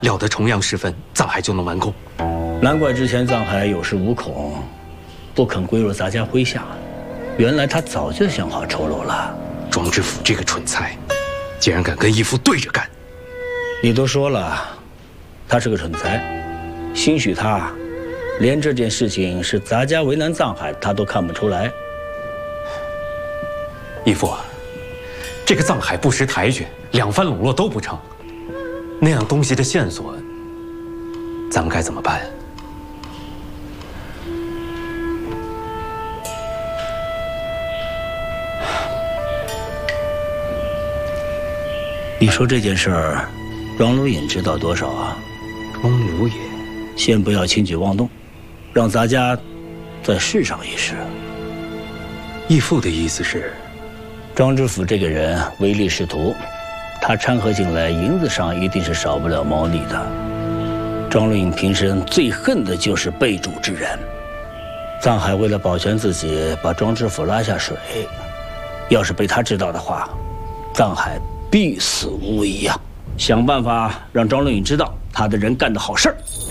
料得重阳时分，藏海就能完工。 难怪之前藏海有恃无恐，不肯归入咱家麾下。原来他早就想好酬劳了。 庄知府这个蠢材，竟然敢跟义父对着干！ 你都说了，他是个蠢材，兴许他连这件事情是咱家为难藏海，他都看不出来。 义父啊，这个藏海不识抬举，两番笼络都不成，那样东西的线索，咱们该怎么办？ 你说这件事儿，庄如隐知道多少啊？ 庄如隐， 先不要轻举妄动，让咱家再试上一试。 义父的意思是， 庄知府这个人唯利是图，他掺和进来，银子上一定是少不了毛利的。庄如隐平生最恨的就是被主之人。藏海为了保全自己，把庄知府拉下水，要是被他知道的话，藏海必死无疑呀！想办法让庄如隐知道他的人干的好事儿。